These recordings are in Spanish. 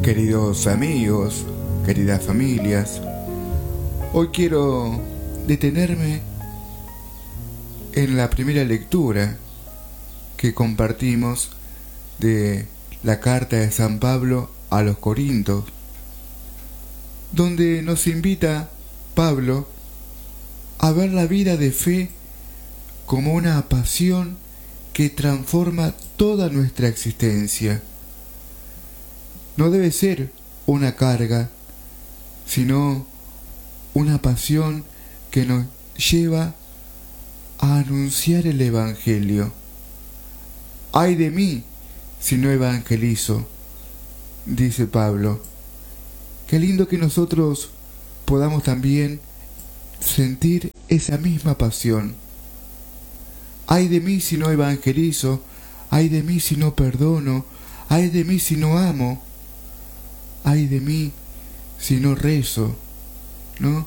Queridos amigos, queridas familias, hoy quiero detenerme en la primera lectura que compartimos de la carta de San Pablo a los Corintios, donde nos invita Pablo a ver la vida de fe como una pasión que transforma toda nuestra existencia. No debe ser una carga, sino una pasión que nos lleva a anunciar el Evangelio. ¡Ay de mí si no evangelizo!, dice Pablo. Qué lindo que nosotros podamos también sentir esa misma pasión. ¡Ay de mí si no evangelizo! ¡Ay de mí si no perdono! ¡Ay de mí si no amo! ¡Ay de mí si no rezo! ¿No?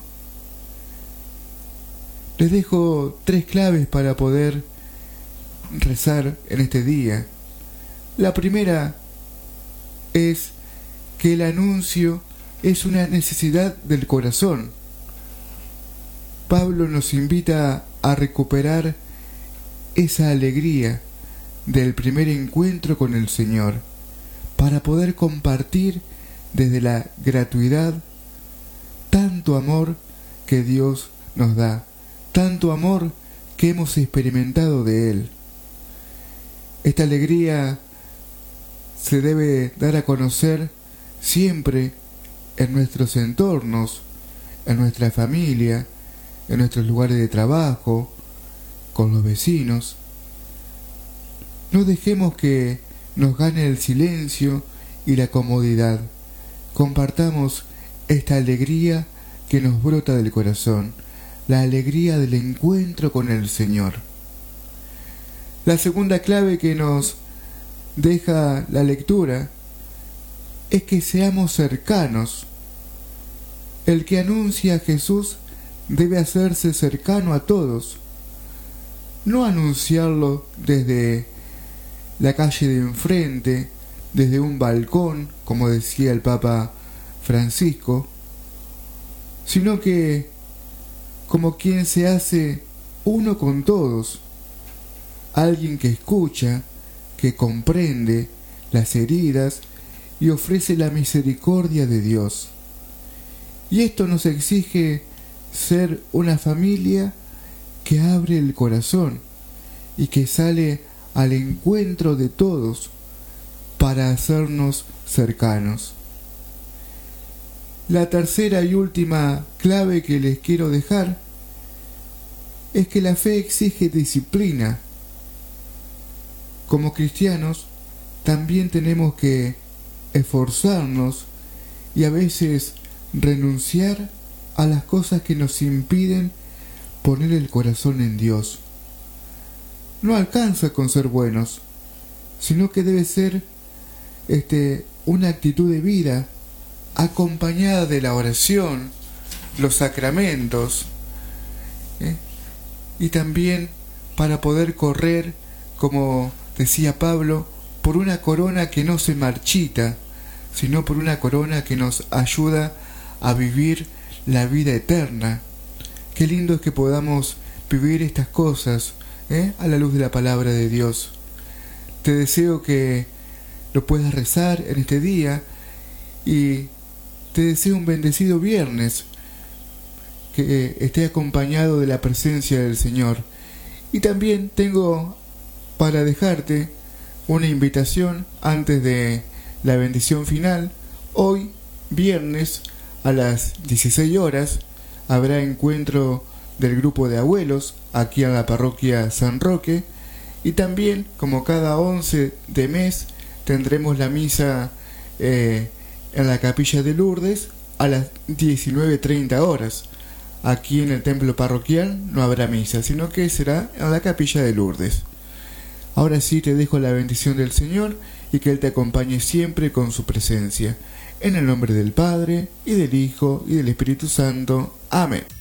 Les dejo 3 claves para poder rezar en este día. La primera es que el anuncio es una necesidad del corazón. Pablo nos invita a recuperar esa alegría del primer encuentro con el Señor, para poder compartir desde la gratuidad tanto amor que Dios nos da, tanto amor que hemos experimentado de Él. Esta alegría se debe dar a conocer siempre en nuestros entornos, en nuestra familia, en nuestros lugares de trabajo, con los vecinos. No dejemos que nos gane el silencio y la comodidad. Compartamos esta alegría que nos brota del corazón, la alegría del encuentro con el Señor. La segunda clave que nos deja la lectura es que seamos cercanos. El que anuncia a Jesús debe hacerse cercano a todos, no anunciarlo desde la calle de enfrente, desde un balcón, como decía el Papa Francisco, sino que como quien se hace uno con todos, alguien que escucha, que comprende las heridas y ofrece la misericordia de Dios. Y esto nos exige ser una familia que abre el corazón y que sale al encuentro de todos para hacernos cercanos. La tercera y última clave que les quiero dejar es que la fe exige disciplina. Como cristianos también tenemos que esforzarnos y a veces renunciar a las cosas que nos impiden poner el corazón en Dios. No alcanza con ser buenos, sino que debe ser una actitud de vida acompañada de la oración, los sacramentos, y también para poder correr, como decía Pablo, por una corona que no se marchita, sino por una corona que nos ayuda a vivir la vida eterna. Qué lindo es que podamos vivir estas cosas a la luz de la palabra de Dios. Te deseo que lo puedas rezar en este día y te deseo un bendecido viernes, que esté acompañado de la presencia del Señor. Y también tengo para dejarte una invitación antes de la bendición final. Hoy, viernes, a las 16 horas, habrá encuentro del grupo de abuelos aquí en la parroquia San Roque, y también, como cada 11 de mes, tendremos la misa en la capilla de Lourdes a las 19:30 horas. Aquí en el templo parroquial no habrá misa, sino que será en la capilla de Lourdes. Ahora sí te dejo la bendición del Señor y que Él te acompañe siempre con su presencia. En el nombre del Padre, y del Hijo, y del Espíritu Santo. Amén.